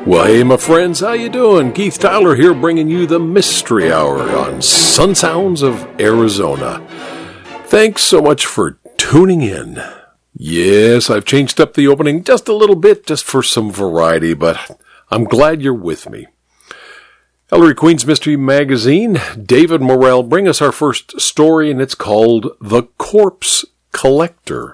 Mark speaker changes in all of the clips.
Speaker 1: Well, hey, my friends, how you doing? Keith Tyler here, bringing you the Mystery Hour on Sun Sounds of Arizona. Thanks so much for tuning in. Yes, I've changed up the opening just a little bit, just for some variety, but I'm glad you're with me. Ellery Queen's Mystery Magazine, David Morrell, bring us our first story, and it's called The Corpse Collector.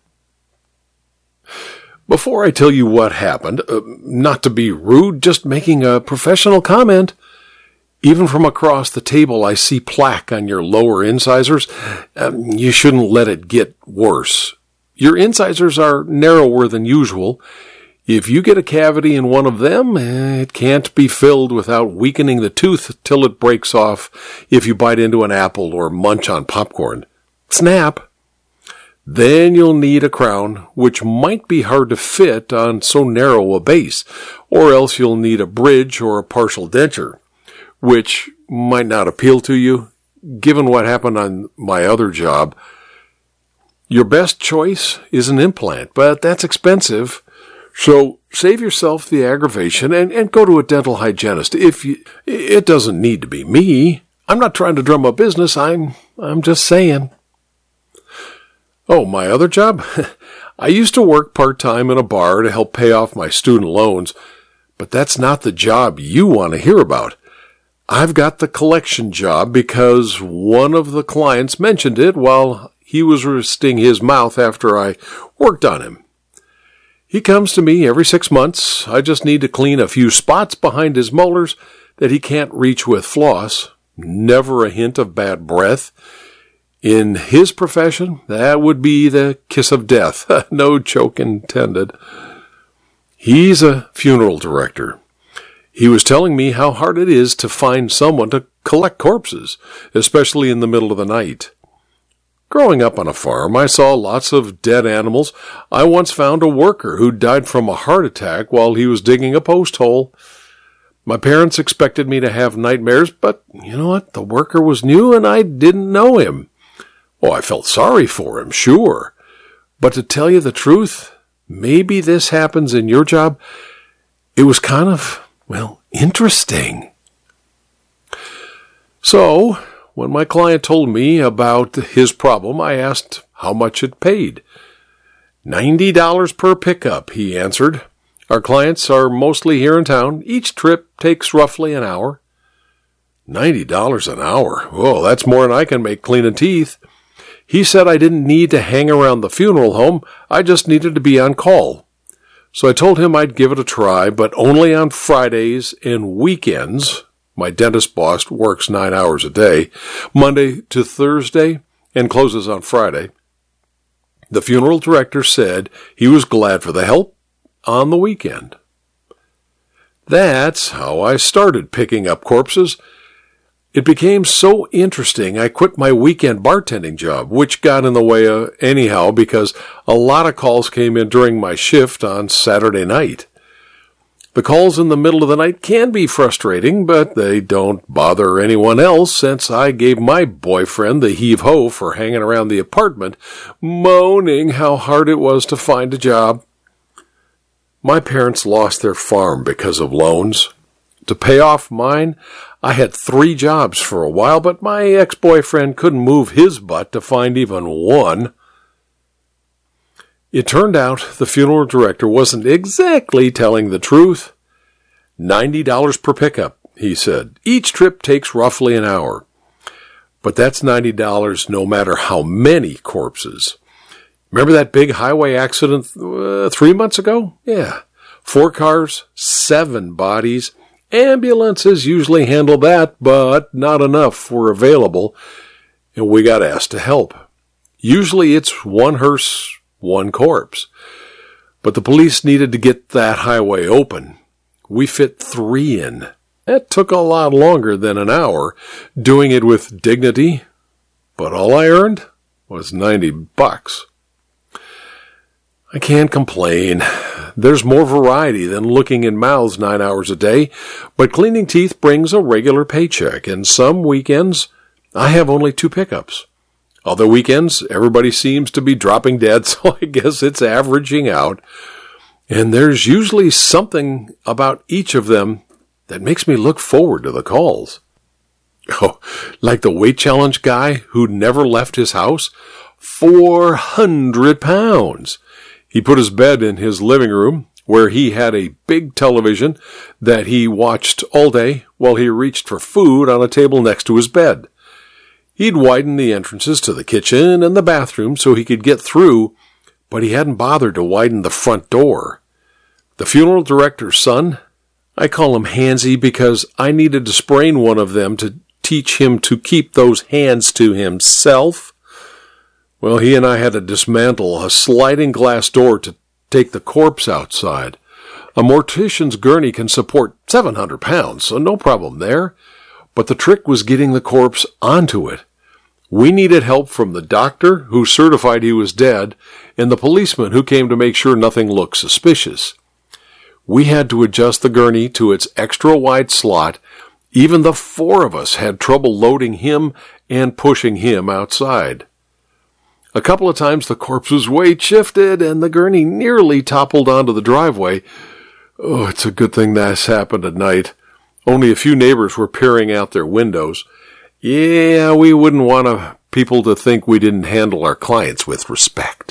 Speaker 1: Before I tell you what happened, not to be rude, just making a professional comment. Even from across the table, I see plaque on your lower incisors. You shouldn't let it get worse. Your incisors are narrower than usual. If you get a cavity in one of them, it can't be filled without weakening the tooth till it breaks off if you bite into an apple or munch on popcorn. Snap! Then you'll need a crown, which might be hard to fit on so narrow a base, or else you'll need a bridge or a partial denture, which might not appeal to you, given what happened on my other job. Your best choice is an implant, but that's expensive. So save yourself the aggravation and go to a dental hygienist. It doesn't need to be me. I'm not trying to drum up business. I'm just saying. Oh, my other job? I used to work part-time in a bar to help pay off my student loans, but that's not the job you want to hear about. I've got the collection job because one of the clients mentioned it while he was resting his mouth after I worked on him. He comes to me every 6 months. I just need to clean a few spots behind his molars that he can't reach with floss. Never a hint of bad breath. In his profession, that would be the kiss of death. No joke intended. He's a funeral director. He was telling me how hard it is to find someone to collect corpses, especially in the middle of the night. Growing up on a farm, I saw lots of dead animals. I once found a worker who died from a heart attack while he was digging a post hole. My parents expected me to have nightmares, but you know what? The worker was new and I didn't know him. Oh, I felt sorry for him, sure. But to tell you the truth, maybe this happens in your job. It was kind of, interesting. So, when my client told me about his problem, I asked how much it paid. $90 per pickup, he answered. Our clients are mostly here in town. Each trip takes roughly an hour. $90 an hour? Oh, that's more than I can make cleaning teeth. He said I didn't need to hang around the funeral home. I just needed to be on call. So I told him I'd give it a try, but only on Fridays and weekends. My dentist boss works 9 hours a day, Monday to Thursday, and closes on Friday. The funeral director said he was glad for the help on the weekend. That's how I started picking up corpses. It became so interesting, I quit my weekend bartending job, which got in the way anyhow because a lot of calls came in during my shift on Saturday night. The calls in the middle of the night can be frustrating, but they don't bother anyone else since I gave my boyfriend the heave-ho for hanging around the apartment, moaning how hard it was to find a job. My parents lost their farm because of loans. To pay off mine, I had 3 jobs for a while, but my ex-boyfriend couldn't move his butt to find even one. It turned out the funeral director wasn't exactly telling the truth. $90 per pickup, he said. Each trip takes roughly an hour. But that's $90 no matter how many corpses. Remember that big highway accident 3 months ago? Yeah. 4 cars, 7 bodies. Ambulances usually handle that, but not enough were available, and we got asked to help. Usually it's 1 hearse, 1 corpse. But the police needed to get that highway open. We fit 3 in. That took a lot longer than an hour, doing it with dignity, but all I earned was $90. I can't complain. There's more variety than looking in mouths 9 hours a day, but cleaning teeth brings a regular paycheck, and some weekends I have only 2 pickups. Other weekends, everybody seems to be dropping dead, so I guess it's averaging out. And there's usually something about each of them that makes me look forward to the calls. Oh, like the weight challenge guy who never left his house? 400 pounds. He put his bed in his living room, where he had a big television that he watched all day while he reached for food on a table next to his bed. He'd widen the entrances to the kitchen and the bathroom so he could get through, but he hadn't bothered to widen the front door. The funeral director's son, I call him Hansy because I needed to sprain one of them to teach him to keep those hands to himself. Well, he and I had to dismantle a sliding glass door to take the corpse outside. A mortician's gurney can support 700 pounds, so no problem there. But the trick was getting the corpse onto it. We needed help from the doctor, who certified he was dead, and the policeman who came to make sure nothing looked suspicious. We had to adjust the gurney to its extra-wide slot. Even the four of us had trouble loading him and pushing him outside. A couple of times the corpse's weight shifted and the gurney nearly toppled onto the driveway. Oh, it's a good thing this happened at night. Only a few neighbors were peering out their windows. Yeah, we wouldn't want people to think we didn't handle our clients with respect.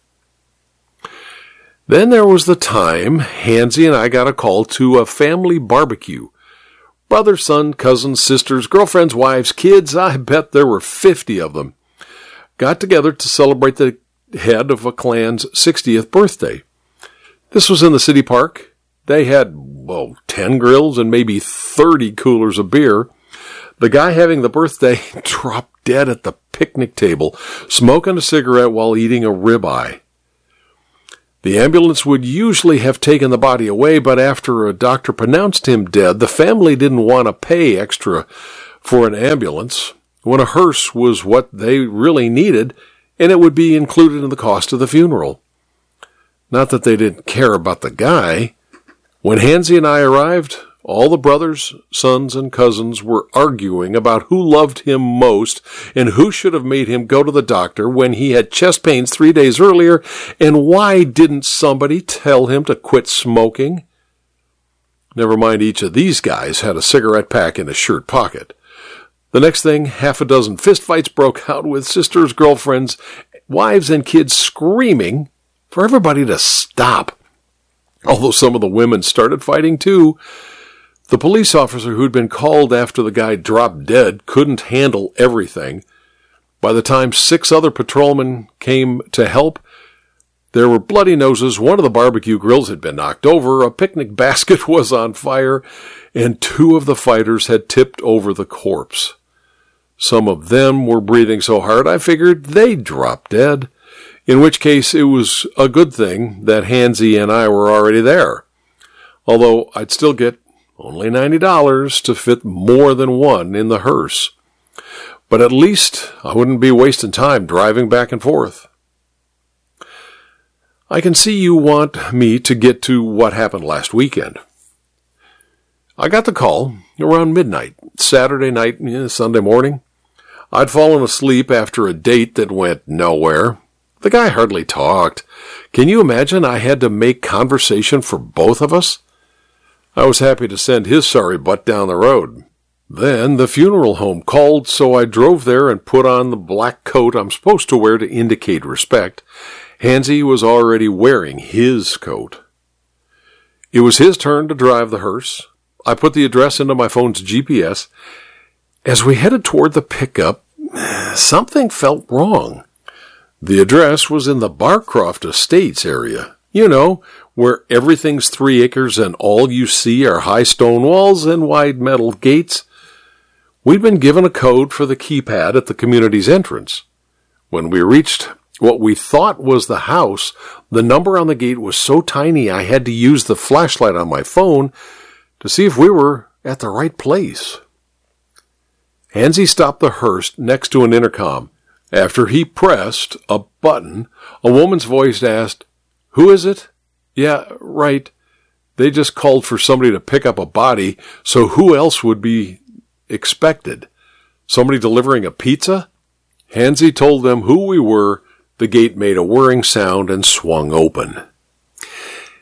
Speaker 1: Then there was the time Hansy and I got a call to a family barbecue. Brother, son, cousins, sisters, girlfriends, wives, kids, I bet there were 50 of them, got together to celebrate the head of a clan's 60th birthday. This was in the city park. They had, 10 grills and maybe 30 coolers of beer. The guy having the birthday dropped dead at the picnic table, smoking a cigarette while eating a ribeye. The ambulance would usually have taken the body away, but after a doctor pronounced him dead, the family didn't want to pay extra for an ambulance when a hearse was what they really needed, and it would be included in the cost of the funeral. Not that they didn't care about the guy. When Hansy and I arrived, all the brothers, sons, and cousins were arguing about who loved him most and who should have made him go to the doctor when he had chest pains 3 days earlier, and why didn't somebody tell him to quit smoking? Never mind, each of these guys had a cigarette pack in his shirt pocket. The next thing, half a dozen fistfights broke out with sisters, girlfriends, wives, and kids screaming for everybody to stop. Although some of the women started fighting too. The police officer who'd been called after the guy dropped dead couldn't handle everything. By the time 6 other patrolmen came to help, there were bloody noses, one of the barbecue grills had been knocked over, a picnic basket was on fire, and 2 of the fighters had tipped over the corpse. Some of them were breathing so hard I figured they'd drop dead, in which case it was a good thing that Hansy and I were already there. Although I'd still get only $90 to fit more than one in the hearse. But at least I wouldn't be wasting time driving back and forth. I can see you want me to get to what happened last weekend. I got the call around midnight, Saturday night, Sunday morning. I'd fallen asleep after a date that went nowhere. The guy hardly talked. Can you imagine I had to make conversation for both of us? I was happy to send his sorry butt down the road. Then the funeral home called, so I drove there and put on the black coat I'm supposed to wear to indicate respect. Hansy was already wearing his coat. It was his turn to drive the hearse. I put the address into my phone's GPS. As we headed toward the pickup, something felt wrong. The address was in the Barcroft Estates area. You know, where everything's 3 acres and all you see are high stone walls and wide metal gates. We'd been given a code for the keypad at the community's entrance. When we reached what we thought was the house, the number on the gate was so tiny I had to use the flashlight on my phone to see if we were at the right place. Hansy stopped the hearse next to an intercom. After he pressed a button, a woman's voice asked, "Who is it?" "Yeah, right. They just called for somebody to pick up a body, so who else would be expected? Somebody delivering a pizza?" Hansy told them who we were. The gate made a whirring sound and swung open.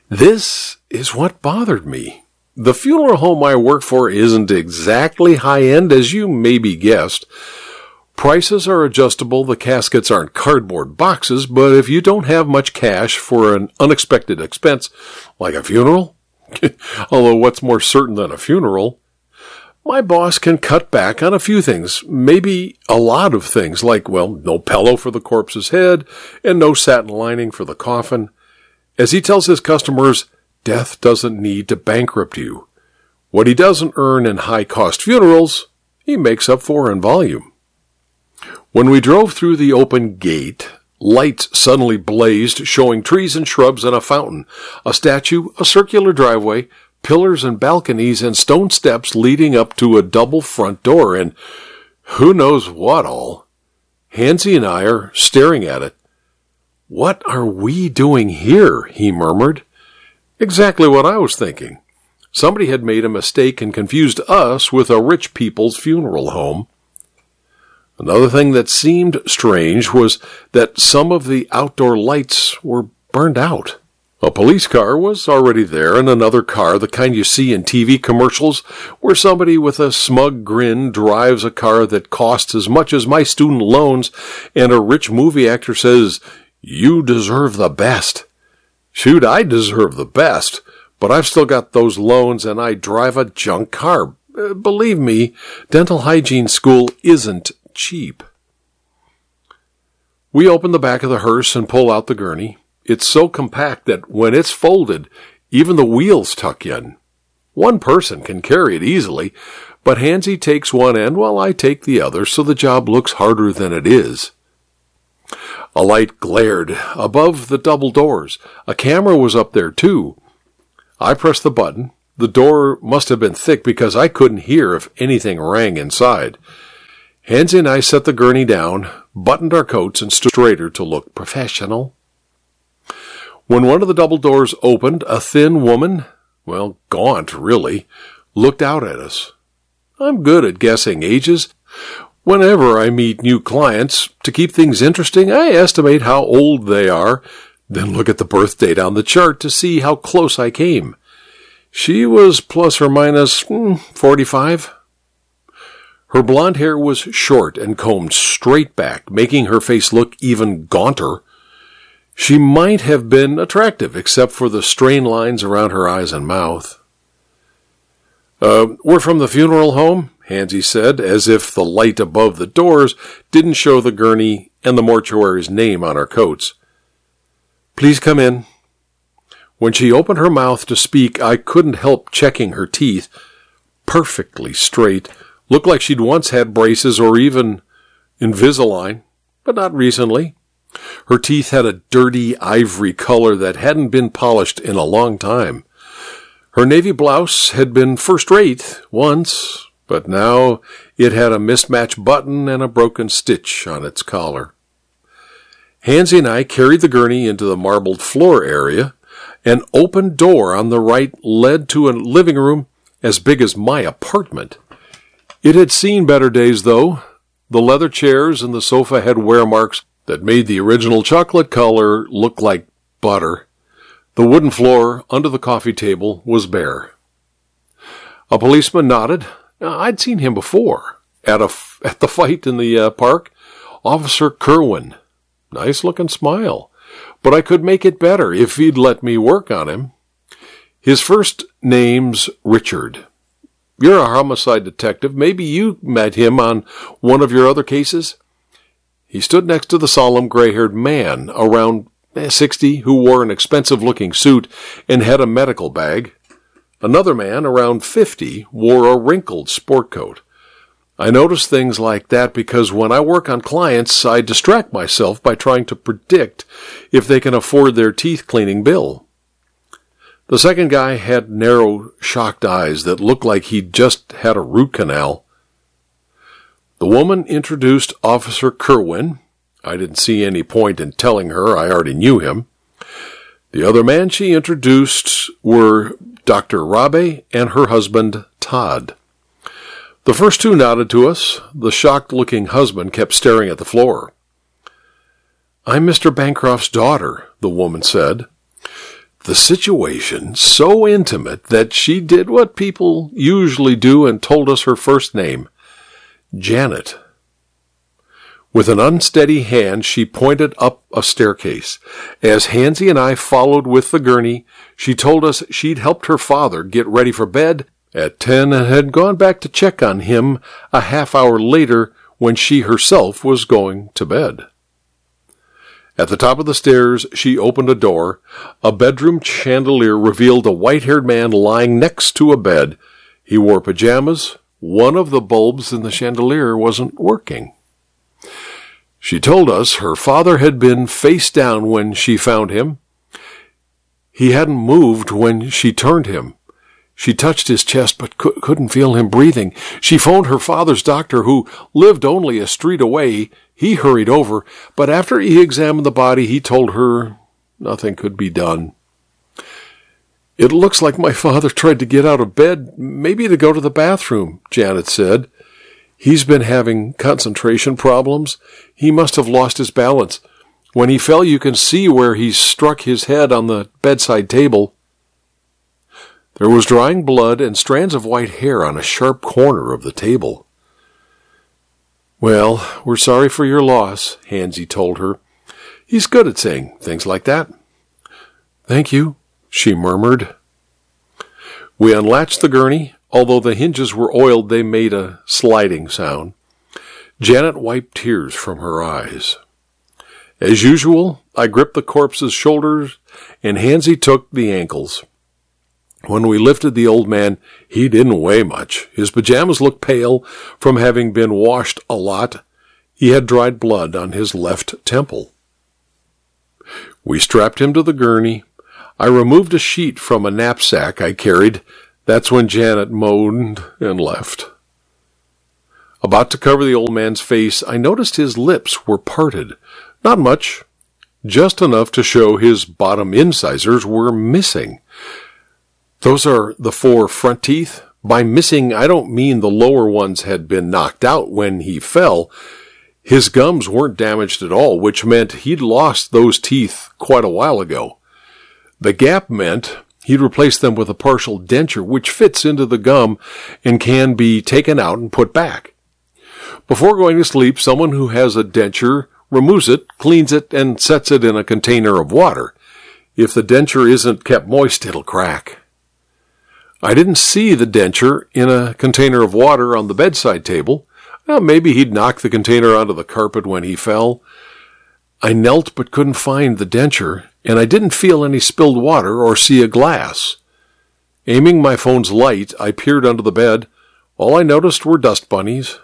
Speaker 1: This is what bothered me. The funeral home I work for isn't exactly high-end, as you maybe guessed. Prices are adjustable, the caskets aren't cardboard boxes, but if you don't have much cash for an unexpected expense, like a funeral, although what's more certain than a funeral, my boss can cut back on a few things, maybe a lot of things, like, well, no pillow for the corpse's head and no satin lining for the coffin. As he tells his customers, death doesn't need to bankrupt you. What he doesn't earn in high-cost funerals, he makes up for in volume. When we drove through the open gate, lights suddenly blazed, showing trees and shrubs and a fountain, a statue, a circular driveway, pillars and balconies, and stone steps leading up to a double front door, and who knows what all. Hansy and I are staring at it. "What are we doing here?" he murmured. Exactly what I was thinking. Somebody had made a mistake and confused us with a rich people's funeral home. Another thing that seemed strange was that some of the outdoor lights were burned out. A police car was already there, and another car, the kind you see in TV commercials, where somebody with a smug grin drives a car that costs as much as my student loans, and a rich movie actor says, "You deserve the best." Shoot, I deserve the best, but I've still got those loans and I drive a junk car. Believe me, dental hygiene school isn't cheap. We open the back of the hearse and pull out the gurney. It's so compact that when it's folded, even the wheels tuck in. One person can carry it easily, but Hansy takes one end while I take the other, so the job looks harder than it is. A light glared above the double doors. A camera was up there, too. I pressed the button. The door must have been thick because I couldn't hear if anything rang inside. Hansy and I set the gurney down, buttoned our coats, and stood straighter to look professional. When one of the double doors opened, a thin woman, well, gaunt, really, looked out at us. I'm good at guessing ages. Whenever I meet new clients, to keep things interesting, I estimate how old they are, then look at the birth date on the chart to see how close I came. She was plus or minus 45. Her blonde hair was short and combed straight back, making her face look even gaunter. She might have been attractive, except for the strain lines around her eyes and mouth. We're from the funeral home," Hansy said, as if the light above the doors didn't show the gurney and the mortuary's name on our coats. "Please come in." When she opened her mouth to speak, I couldn't help checking her teeth. Perfectly straight. Looked like she'd once had braces or even Invisalign, but not recently. Her teeth had a dirty ivory color that hadn't been polished in a long time. Her navy blouse had been first-rate once, but now it had a mismatched button and a broken stitch on its collar. Hansy and I carried the gurney into the marbled floor area. An open door on the right led to a living room as big as my apartment. It had seen better days, though. The leather chairs and the sofa had wear marks that made the original chocolate color look like butter. The wooden floor under the coffee table was bare. A policeman nodded. I'd seen him before, at the fight in the park. Officer Kerwin. Nice-looking smile. But I could make it better if he'd let me work on him. His first name's Richard. You're a homicide detective. Maybe you met him on one of your other cases? He stood next to the solemn gray-haired man, around 60, who wore an expensive-looking suit and had a medical bag. Another man, around 50, wore a wrinkled sport coat. I notice things like that because when I work on clients, I distract myself by trying to predict if they can afford their teeth-cleaning bill. The second guy had narrow, shocked eyes that looked like he'd just had a root canal. The woman introduced Officer Kerwin. I didn't see any point in telling her I already knew him. The other man she introduced were Dr. Rabe and her husband, Todd. The first two nodded to us. The shocked-looking husband kept staring at the floor. I'm Mr. Bancroft's daughter, the woman said. the situation so intimate that she did what people usually do and told us her first name, Janet. With an unsteady hand, she pointed up a staircase. As Hansy and I followed with the gurney, she told us she'd helped her father get ready for bed at 10 and had gone back to check on him a half hour later when she herself was going to bed. At the top of the stairs, she opened a door. A bedroom chandelier revealed a white-haired man lying next to a bed. He wore pajamas. One of the bulbs in the chandelier wasn't working. She told us her father had been face down when she found him. He hadn't moved when she turned him. She touched his chest but couldn't feel him breathing. She phoned her father's doctor, who lived only a street away. He hurried over, but after he examined the body, he told her nothing could be done. "It looks like my father tried to get out of bed, maybe to go to the bathroom," Janet said. "He's been having concentration problems. He must have lost his balance. When he fell, you can see where he struck his head on the bedside table." There was drying blood and strands of white hair on a sharp corner of the table. "Well, we're sorry for your loss," Hansy told her. "He's good at saying things like that." "Thank you," she murmured. We unlatched the gurney. Although the hinges were oiled, they made a sliding sound. Janet wiped tears from her eyes. As usual, I gripped the corpse's shoulders, and Hansy took the ankles. When we lifted the old man, he didn't weigh much. His pajamas looked pale from having been washed a lot. He had dried blood on his left temple. We strapped him to the gurney. I removed a sheet from a knapsack I carried. That's when Janet moaned and left. About to cover the old man's face, I noticed his lips were parted. Not much, just enough to show his bottom incisors were missing. Those are the 4 front teeth. By missing, I don't mean the lower ones had been knocked out when he fell. His gums weren't damaged at all, which meant he'd lost those teeth quite a while ago. The gap meant he'd replaced them with a partial denture, which fits into the gum and can be taken out and put back. Before going to sleep, someone who has a denture removes it, cleans it, and sets it in a container of water. If the denture isn't kept moist, it'll crack. I didn't see the denture in a container of water on the bedside table. Well, maybe he'd knocked the container onto the carpet when he fell. I knelt but couldn't find the denture, and I didn't feel any spilled water or see a glass. Aiming my phone's light, I peered under the bed. All I noticed were dust bunnies.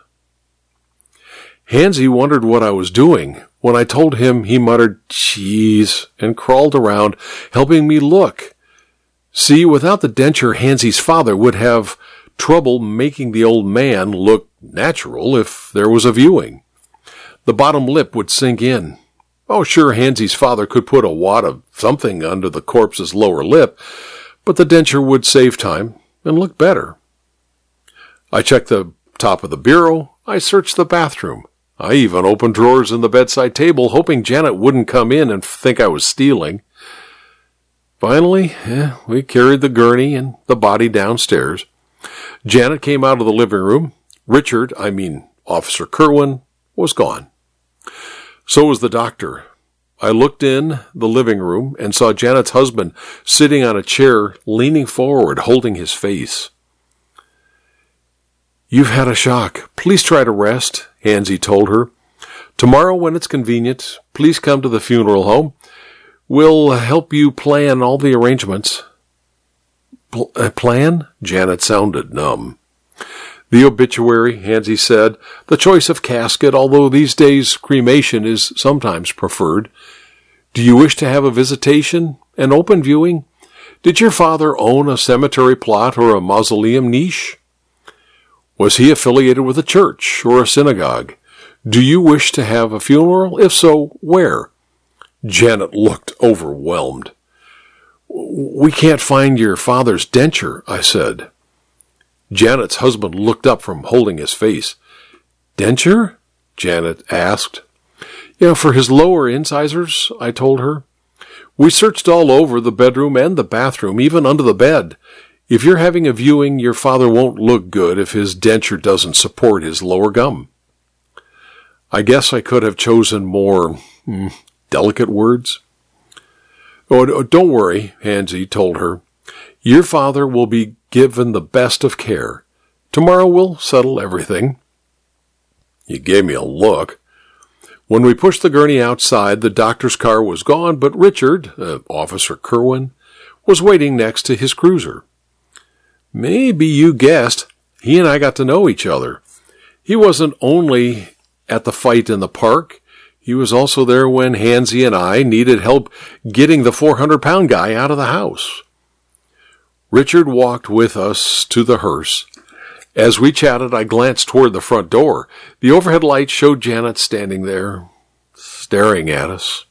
Speaker 1: Hansy wondered what I was doing. When I told him, he muttered, "Jeez," and crawled around, helping me look. See, without the denture, Hansy's father would have trouble making the old man look natural if there was a viewing. The bottom lip would sink in. Oh, sure, Hansy's father could put a wad of something under the corpse's lower lip, but the denture would save time and look better. I checked the top of the bureau. I searched the bathroom. I even opened drawers in the bedside table, hoping Janet wouldn't come in and think I was stealing. Finally, we carried the gurney and the body downstairs. Janet came out of the living room. Officer Kerwin, was gone. So was the doctor. I looked in the living room and saw Janet's husband sitting on a chair, leaning forward, holding his face. "You've had a shock. Please try to rest," Hansy told her. "Tomorrow, when it's convenient, please come to the funeral home. We'll help you plan all the arrangements." Plan? Janet sounded numb. "The obituary," Hansy said. "The choice of casket, although these days cremation is sometimes preferred. Do you wish to have a visitation? An open viewing? Did your father own a cemetery plot or a mausoleum niche? Was he affiliated with a church or a synagogue? Do you wish to have a funeral? If so, where?" Janet looked overwhelmed. "We can't find your father's denture," I said. Janet's husband looked up from holding his face. "Denture?" Janet asked. "Yeah, for his lower incisors," I told her. We searched all over the bedroom and the bathroom, even under the bed. If you're having a viewing, your father won't look good if his denture doesn't support his lower gum." I guess I could have chosen more delicate words. "Oh, don't worry," Hansy told her. "Your father will be given the best of care. Tomorrow we'll settle everything." He gave me a look. When we pushed the gurney outside, the doctor's car was gone, but Richard, Officer Kerwin, was waiting next to his cruiser. Maybe you guessed, he and I got to know each other. He wasn't only at the fight in the park, he was also there when Hansy and I needed help getting the 400-pound guy out of the house. Richard walked with us to the hearse. As we chatted, I glanced toward the front door. The overhead light showed Janet standing there, staring at us.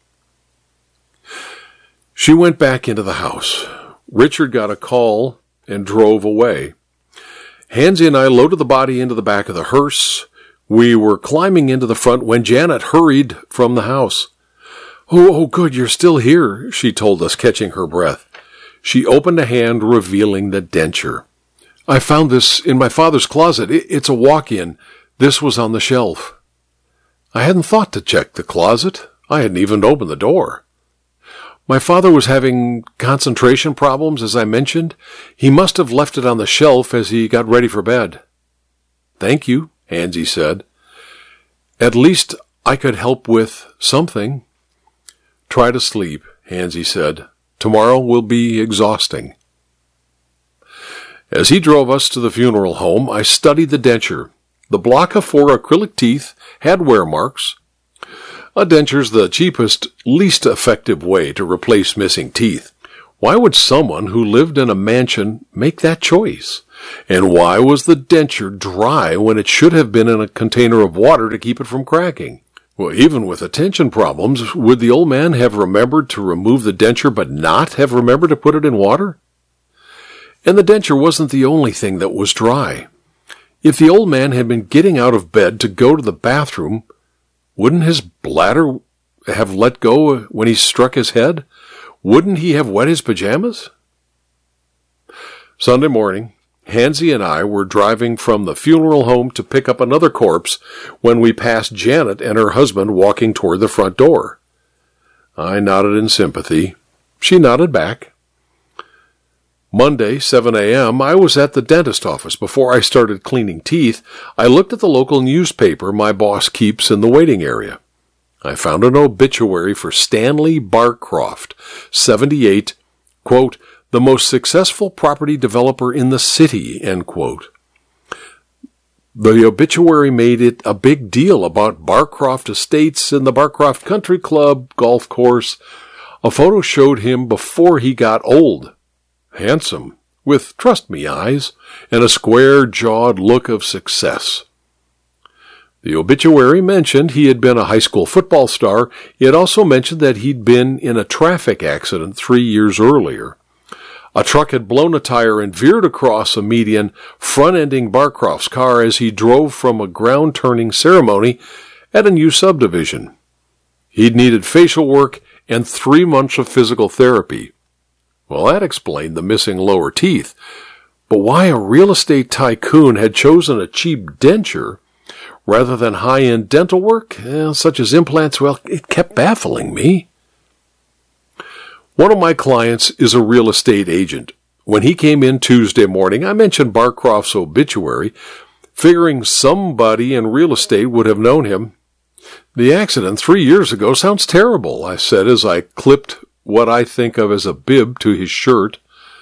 Speaker 1: She went back into the house. Richard got a call and drove away. Hansy and I loaded the body into the back of the hearse. We were climbing into the front when Janet hurried from the house. Oh, good, you're still here," she told us, catching her breath. She opened a hand, revealing the denture. "I found this in my father's closet. It's a walk-in. This was on the shelf." I hadn't thought to check the closet. I hadn't even opened the door. "My father was having concentration problems, as I mentioned. He must have left it on the shelf as he got ready for bed." "Thank you," Hansy said. "At least I could help with something." "Try to sleep," Hansy said. "Tomorrow will be exhausting." As he drove us to the funeral home, I studied the denture. The block of 4 acrylic teeth had wear marks. A denture's the cheapest, least effective way to replace missing teeth. Why would someone who lived in a mansion make that choice? And why was the denture dry when it should have been in a container of water to keep it from cracking? Well, even with attention problems, would the old man have remembered to remove the denture but not have remembered to put it in water? And the denture wasn't the only thing that was dry. If the old man had been getting out of bed to go to the bathroom, wouldn't his bladder have let go when he struck his head? Wouldn't he have wet his pajamas? Sunday morning, Hansy and I were driving from the funeral home to pick up another corpse when we passed Janet and her husband walking toward the front door. I nodded in sympathy. She nodded back. Monday, 7 a.m., I was at the dentist office. Before I started cleaning teeth, I looked at the local newspaper my boss keeps in the waiting area. I found an obituary for Stanley Barcroft, 78, quote, "the most successful property developer in the city," end quote. The obituary made it a big deal about Barcroft Estates and the Barcroft Country Club golf course. A photo showed him before he got old. Handsome, with trust-me eyes, and a square-jawed look of success. The obituary mentioned he had been a high school football star. It also mentioned that he'd been in a traffic accident 3 years earlier. A truck had blown a tire and veered across a median, front-ending Barcroft's car as he drove from a ground-turning ceremony at a new subdivision. He'd needed facial work and 3 months of physical therapy. Well, that explained the missing lower teeth. But why a real estate tycoon had chosen a cheap denture rather than high-end dental work, such as implants, well, it kept baffling me. One of my clients is a real estate agent. When he came in Tuesday morning, I mentioned Barcroft's obituary, figuring somebody in real estate would have known him. "The accident 3 years ago sounds terrible," I said as I clipped what I think of as a bib to his shirt.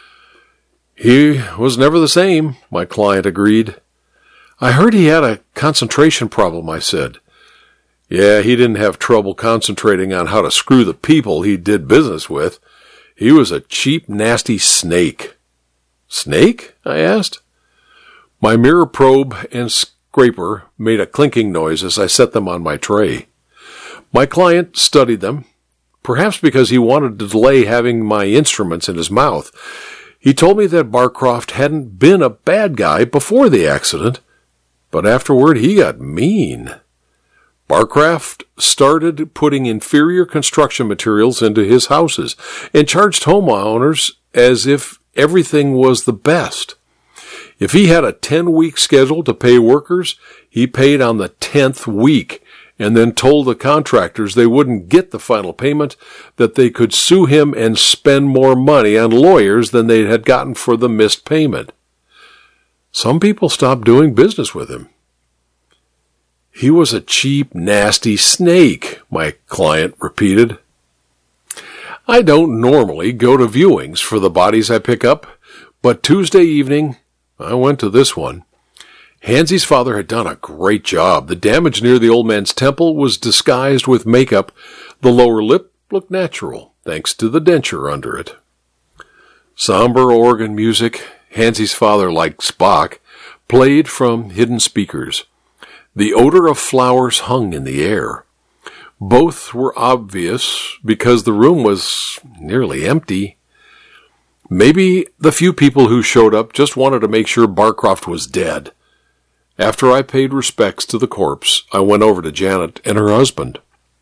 Speaker 1: "He was never the same," my client agreed. "I heard he had a concentration problem," I said. "Yeah, he didn't have trouble concentrating on how to screw the people he did business with. He was a cheap, nasty snake." "Snake?" I asked. My mirror probe and scraper made a clinking noise as I set them on my tray. My client studied them, perhaps because he wanted to delay having my instruments in his mouth. He told me that Barcroft hadn't been a bad guy before the accident, but afterward he got mean. Barcraft started putting inferior construction materials into his houses and charged homeowners as if everything was the best. If he had a 10-week schedule to pay workers, he paid on the 10th week and then told the contractors they wouldn't get the final payment, that they could sue him and spend more money on lawyers than they had gotten for the missed payment. Some people stopped doing business with him. He was a cheap, nasty snake, my client repeated. I don't normally go to viewings for the bodies I pick up, but Tuesday evening I went to this one. Hansie's father had done a great job. The damage near the old man's temple was disguised with makeup. The lower lip looked natural, thanks to the denture under it. Somber organ music, Hansie's father, like Spock, played from hidden speakers. The odor of flowers hung in the air. Both were obvious because the room was nearly empty. Maybe the few people who showed up just wanted to make sure Barcroft was dead. After I paid respects to the corpse, I went over to Janet and her husband.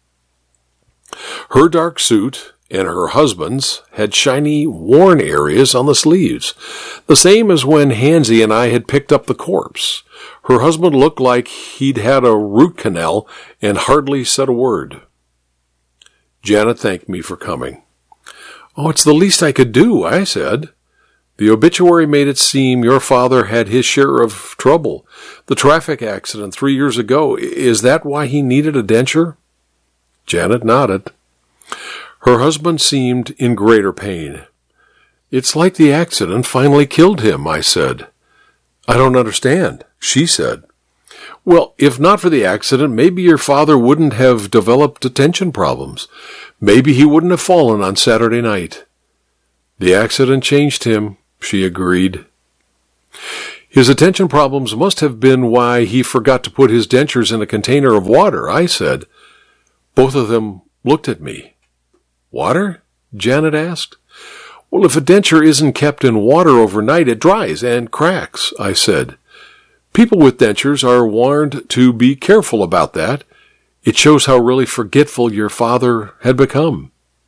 Speaker 1: Her dark suit and her husband's had shiny, worn areas on the sleeves, the same as when Hansie and I had picked up the corpse. Her husband looked like he'd had a root canal and hardly said a word. Janet thanked me for coming. "Oh, it's the least I could do," I said. "The obituary made it seem your father had his share of trouble. The traffic accident 3 years ago, is that why he needed a denture?" Janet nodded. Her husband seemed in greater pain. "It's like the accident finally killed him," I said. "I don't understand," she said. "Well, if not for the accident, maybe your father wouldn't have developed attention problems. Maybe he wouldn't have fallen on Saturday night." "The accident changed him," she agreed. "His attention problems must have been why he forgot to put his dentures in a container of water," I said. Both of them looked at me. "Water?" Janet asked. "Well, if a denture isn't kept in water overnight, it dries and cracks," I said. "People with dentures are warned to be careful about that. It shows how really forgetful your father had become."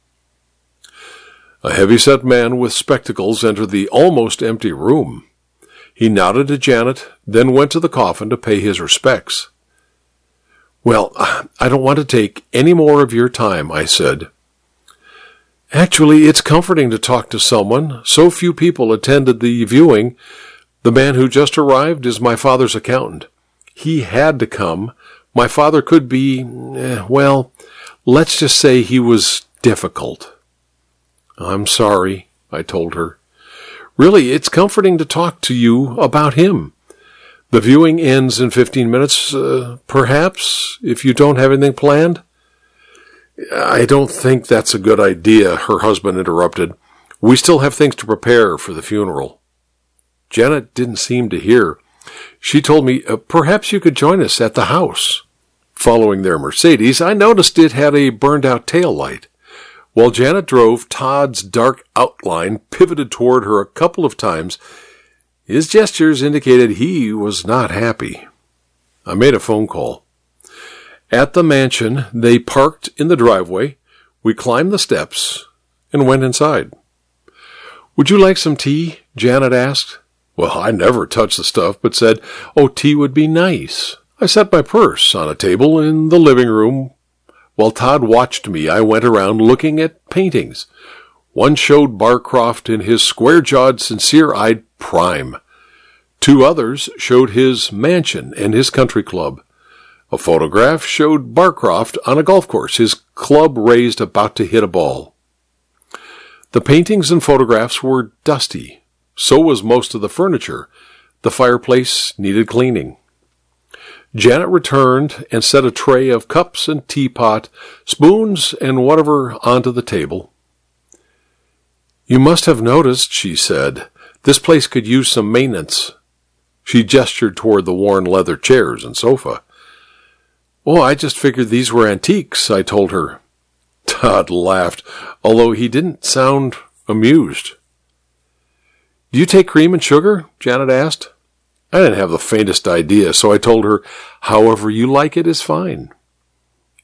Speaker 1: A heavy-set man with spectacles entered the almost empty room. He nodded to Janet, then went to the coffin to pay his respects. "Well, I don't want to take any more of your time," I said. "Actually, it's comforting to talk to someone. So few people attended the viewing. The man who just arrived is my father's accountant. He had to come. My father could be, well, let's just say he was difficult." "I'm sorry," I told her. "Really, it's comforting to talk to you about him. The viewing ends in 15 minutes, perhaps, if you don't have anything planned." "I don't think that's a good idea," her husband interrupted. "We still have things to prepare for the funeral." Janet didn't seem to hear. She told me, "Perhaps you could join us at the house." Following their Mercedes, I noticed it had a burned-out taillight. While Janet drove, Todd's dark outline pivoted toward her a couple of times. His gestures indicated he was not happy. I made a phone call. At the mansion, they parked in the driveway. We climbed the steps and went inside. "Would you like some tea?" Janet asked. Well, I never touched the stuff, but said, tea would be nice. I set my purse on a table in the living room. While Todd watched me, I went around looking at paintings. One showed Barcroft in his square-jawed, sincere-eyed prime. 2 others showed his mansion and his country club. A photograph showed Barcroft on a golf course, his club raised about to hit a ball. The paintings and photographs were dusty. So was most of the furniture. The fireplace needed cleaning. Janet returned and set a tray of cups and teapot, spoons, and whatever onto the table. "You must have noticed," she said, "this place could use some maintenance." She gestured toward the worn leather chairs and sofa. "Oh, I just figured these were antiques," I told her. Todd laughed, although he didn't sound amused. "Do you take cream and sugar?" Janet asked. I didn't have the faintest idea, so I told her, "However you like it is fine."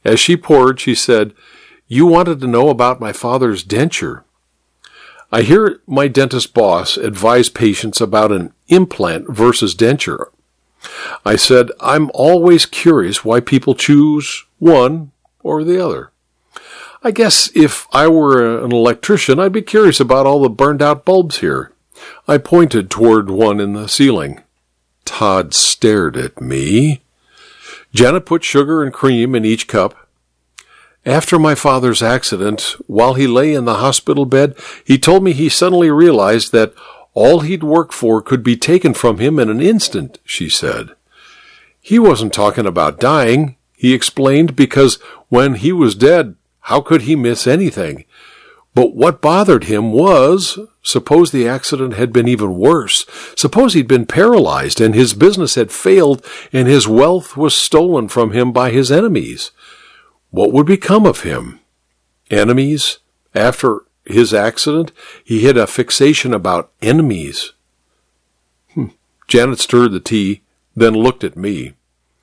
Speaker 1: As she poured, she said, "You wanted to know about my father's denture. I hear my dentist boss advise patients about an implant versus denture." I said, "I'm always curious why people choose one or the other. I guess if I were an electrician, I'd be curious about all the burned out bulbs here." I pointed toward one in the ceiling. Todd stared at me. Janet put sugar and cream in each cup. After my father's accident, while he lay in the hospital bed, he told me he suddenly realized that all he'd worked for could be taken from him in an instant, she said. He wasn't talking about dying, he explained, because when he was dead, how could he miss anything? But what bothered him was, suppose the accident had been even worse. Suppose he'd been paralyzed and his business had failed and his wealth was stolen from him by his enemies. What would become of him? Enemies? After his accident, he had a fixation about enemies. Janet stirred the tea, then looked at me.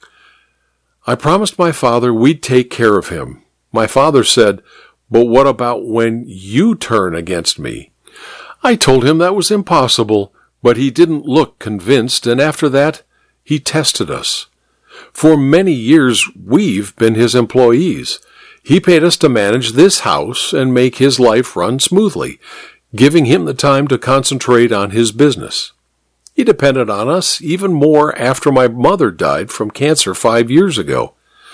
Speaker 1: I promised my father we'd take care of him. My father said, "But what about when you turn against me?" I told him that was impossible, but he didn't look convinced, and after that, he tested us. For many years, we've been his employees. He paid us to manage this house and make his life run smoothly, giving him the time to concentrate on his business. He depended on us even more after my mother died from cancer 5 years ago.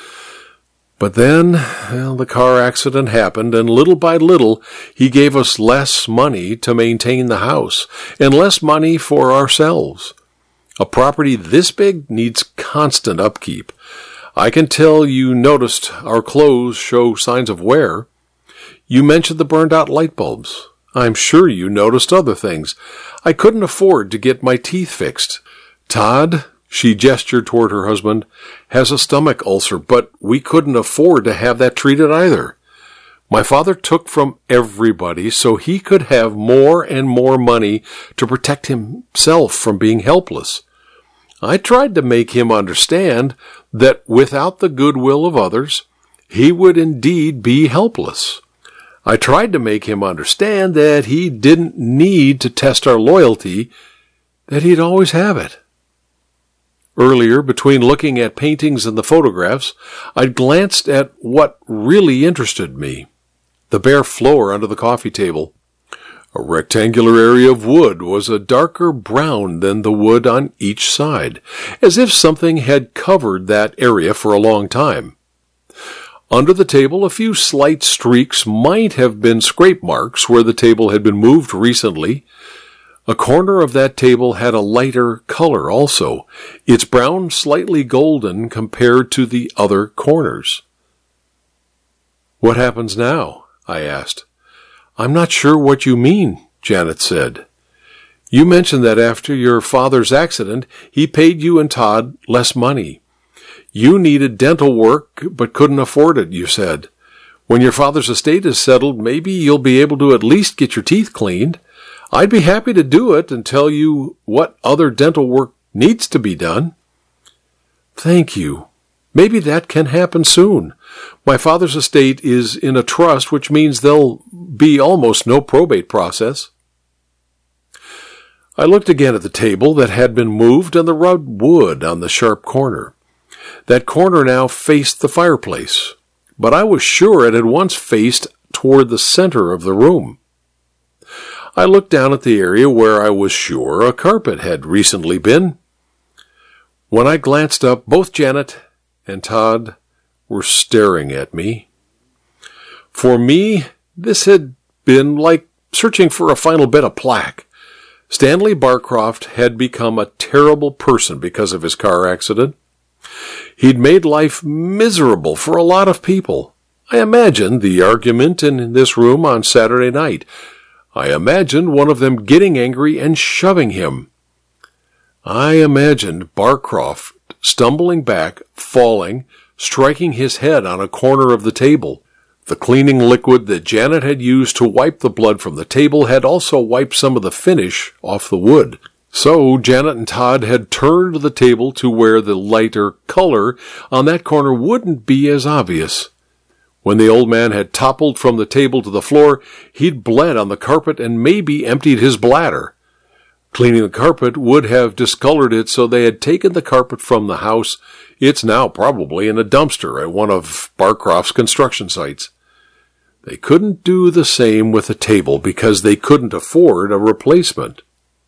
Speaker 1: But then, the car accident happened, and little by little, he gave us less money to maintain the house, and less money for ourselves. A property this big needs constant upkeep. I can tell you noticed our clothes show signs of wear. You mentioned the burned-out light bulbs. I'm sure you noticed other things. I couldn't afford to get my teeth fixed. Todd, she gestured toward her husband, has a stomach ulcer, but we couldn't afford to have that treated either. My father took from everybody so he could have more and more money to protect himself from being helpless. I tried to make him understand that without the goodwill of others, he would indeed be helpless. I tried to make him understand that he didn't need to test our loyalty, that he'd always have it. Earlier, between looking at paintings and the photographs, I'd glanced at what really interested me, the bare floor under the coffee table. A rectangular area of wood was a darker brown than the wood on each side, as if something had covered that area for a long time. Under the table, a few slight streaks might have been scrape marks where the table had been moved recently. A corner of that table had a lighter color also, its brown slightly golden compared to the other corners. "What happens now?" I asked. "I'm not sure what you mean," Janet said. "You mentioned that after your father's accident, he paid you and Todd less money. You needed dental work but couldn't afford it, you said. When your father's estate is settled, maybe you'll be able to at least get your teeth cleaned. I'd be happy to do it and tell you what other dental work needs to be done." "Thank you. Maybe that can happen soon. My father's estate is in a trust, which means there'll be almost no probate process." I looked again at the table that had been moved and the rubbed wood on the sharp corner. That corner now faced the fireplace, but I was sure it had once faced toward the center of the room. I looked down at the area where I was sure a carpet had recently been. When I glanced up, both Janet and Todd were staring at me. For me, this had been like searching for a final bit of plaque. Stanley Barcroft had become a terrible person because of his car accident. He'd made life miserable for a lot of people. I imagined the argument in this room on Saturday night. I imagined one of them getting angry and shoving him. I imagined Barcroft stumbling back, falling, striking his head on a corner of the table. The cleaning liquid that Janet had used to wipe the blood from the table had also wiped some of the finish off the wood. So Janet and Todd had turned the table to where the lighter color on that corner wouldn't be as obvious. When the old man had toppled from the table to the floor, he'd bled on the carpet and maybe emptied his bladder. Cleaning the carpet would have discolored it, so they had taken the carpet from the house. It's now probably in a dumpster at one of Barcroft's construction sites. They couldn't do the same with the table because they couldn't afford a replacement.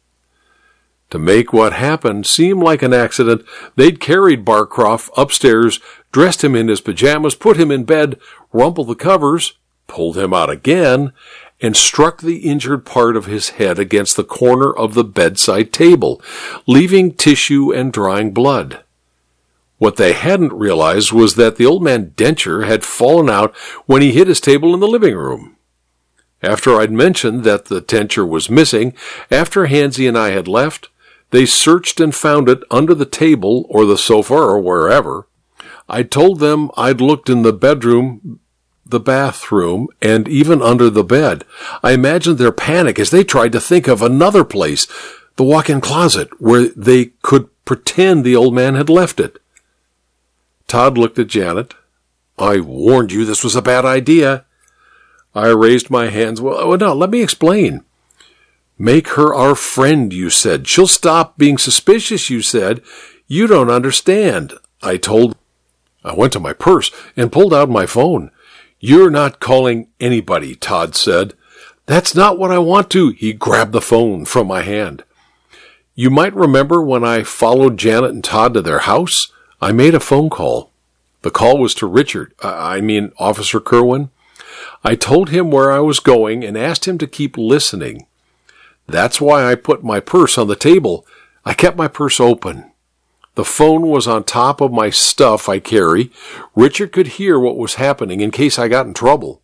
Speaker 1: To make what happened seem like an accident, they'd carried Barcroft upstairs, dressed him in his pajamas, put him in bed, rumpled the covers, pulled him out again, and struck the injured part of his head against the corner of the bedside table, leaving tissue and drying blood. What they hadn't realized was that the old man's denture had fallen out when he hit his table in the living room. After I'd mentioned that the denture was missing, after Hansy and I had left, they searched and found it under the table or the sofa or wherever. I told them I'd looked in the bedroom, the bathroom, and even under the bed. I imagined their panic as they tried to think of another place, the walk-in closet, where they could pretend the old man had left it. Todd looked at Janet. I warned you this was a bad idea. I raised my hands. Well, no, let me explain. Make her our friend, you said. She'll stop being suspicious, you said. You don't understand, I told. I went to my purse and pulled out my phone. You're not calling anybody, Todd said. That's not what I want to. He grabbed the phone from my hand. You might remember when I followed Janet and Todd to their house? I made a phone call. The call was to Richard, Officer Kerwin. I told him where I was going and asked him to keep listening. That's why I put my purse on the table. I kept my purse open. The phone was on top of my stuff I carry. Richard could hear what was happening in case I got in trouble.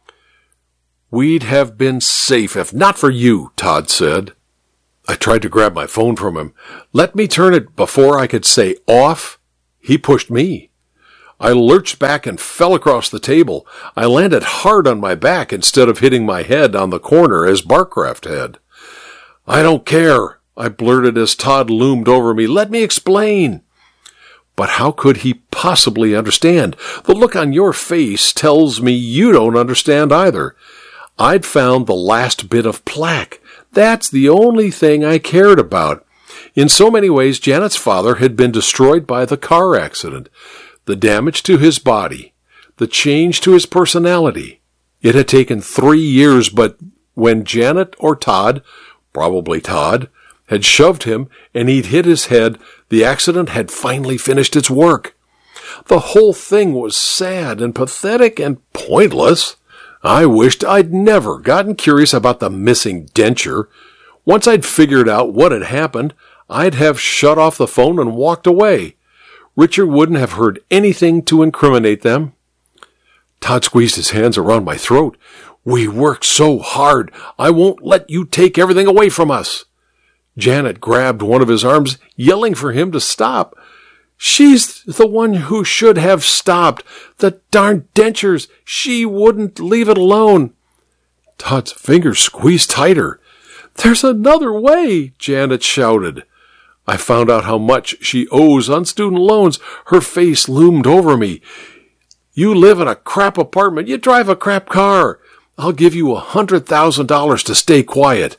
Speaker 1: We'd have been safe if not for you, Todd said. I tried to grab my phone from him. Let me turn it before I could say off. He pushed me. I lurched back and fell across the table. I landed hard on my back instead of hitting my head on the corner as Barcroft had. I don't care, I blurted as Todd loomed over me. Let me explain. But how could he possibly understand? The look on your face tells me you don't understand either. I'd found the last bit of plaque. That's the only thing I cared about. In so many ways, Janet's father had been destroyed by the car accident. The damage to his body, the change to his personality. It had taken 3 years, but when Janet or Todd, probably Todd, had shoved him and he'd hit his head, the accident had finally finished its work. The whole thing was sad and pathetic and pointless. I wished I'd never gotten curious about the missing denture. Once I'd figured out what had happened, I'd have shut off the phone and walked away. Richard wouldn't have heard anything to incriminate them. Todd squeezed his hands around my throat. We worked so hard. I won't let you take everything away from us. Janet grabbed one of his arms, yelling for him to stop. She's the one who should have stopped. The darn dentures. She wouldn't leave it alone. Todd's fingers squeezed tighter. There's another way, Janet shouted. I found out how much she owes on student loans. Her face loomed over me. You live in a crap apartment. You drive a crap car. I'll give you $100,000 to stay quiet.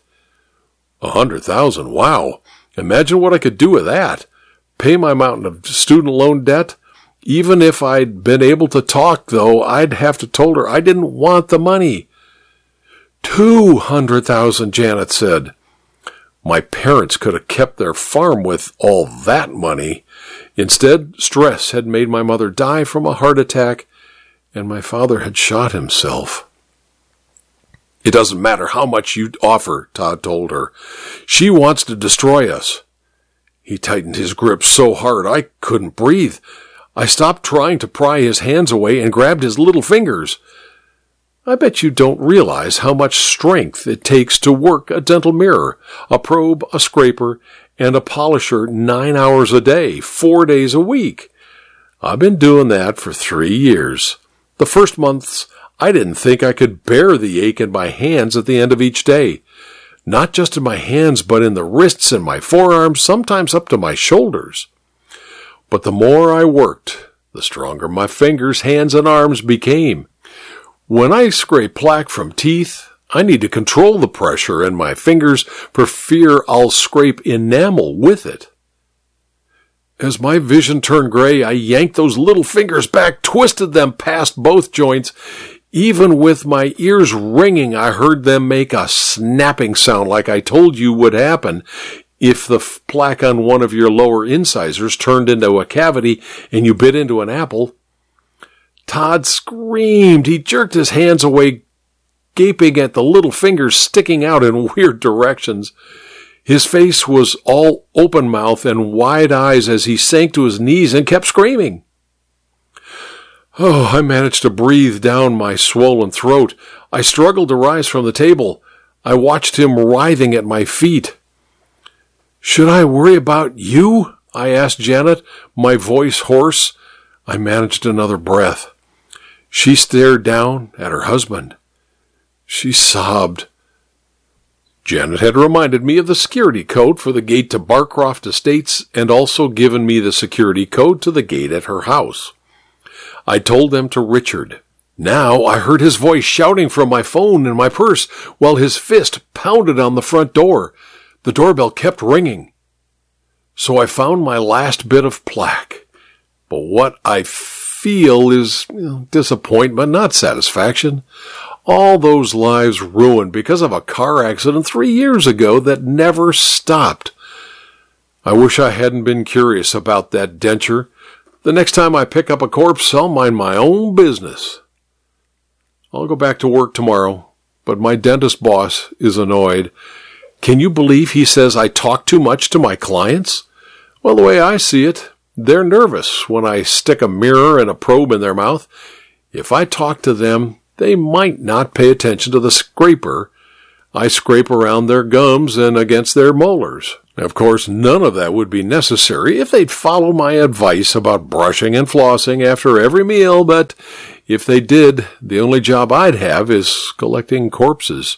Speaker 1: $100,000? Wow. Imagine what I could do with that. Pay my mountain of student loan debt. Even if I'd been able to talk, though, I'd have to told her I didn't want the money. $200,000, Janet said. My parents could have kept their farm with all that money. Instead, stress had made my mother die from a heart attack, and my father had shot himself. It doesn't matter how much you offer, Todd told her. She wants to destroy us. He tightened his grip so hard I couldn't breathe. I stopped trying to pry his hands away and grabbed his little fingers. I bet you don't realize how much strength it takes to work a dental mirror, a probe, a scraper, and a polisher 9 hours a day, 4 days a week. I've been doing that for 3 years. The first months, I didn't think I could bear the ache in my hands at the end of each day. Not just in my hands, but in the wrists and my forearms, sometimes up to my shoulders. But the more I worked, the stronger my fingers, hands, and arms became. When I scrape plaque from teeth, I need to control the pressure in my fingers for fear I'll scrape enamel with it. As my vision turned gray, I yanked those little fingers back, twisted them past both joints. Even with my ears ringing, I heard them make a snapping sound like I told you would happen if the plaque on one of your lower incisors turned into a cavity and you bit into an apple. Todd screamed. He jerked his hands away, gaping at the little fingers sticking out in weird directions. His face was all open mouth and wide eyes as he sank to his knees and kept screaming. Oh, I managed to breathe down my swollen throat. I struggled to rise from the table. I watched him writhing at my feet. Should I worry about you? I asked Janet, my voice hoarse. I managed another breath. She stared down at her husband. She sobbed. Janet had reminded me of the security code for the gate to Barcroft Estates and also given me the security code to the gate at her house. I told them to Richard. Now I heard his voice shouting from my phone in my purse while his fist pounded on the front door. The doorbell kept ringing. So I found my last bit of plaque. But what I feel is disappointment, not satisfaction. All those lives ruined because of a car accident 3 years ago that never stopped. I wish I hadn't been curious about that denture. The next time I pick up a corpse, I'll mind my own business. I'll go back to work tomorrow, but my dentist boss is annoyed. Can you believe he says I talk too much to my clients? Well, the way I see it, they're nervous when I stick a mirror and a probe in their mouth. If I talk to them, they might not pay attention to the scraper. I scrape around their gums and against their molars. Of course, none of that would be necessary if they'd follow my advice about brushing and flossing after every meal, but if they did, the only job I'd have is collecting corpses.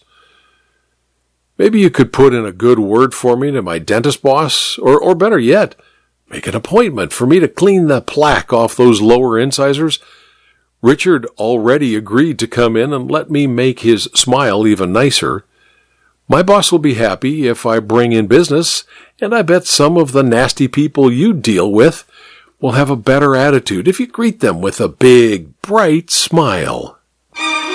Speaker 1: Maybe you could put in a good word for me to my dentist boss, or better yet, make an appointment for me to clean the plaque off those lower incisors. Richard already agreed to come in and let me make his smile even nicer. My boss will be happy if I bring in business, and I bet some of the nasty people you deal with will have a better attitude if you greet them with a big, bright smile.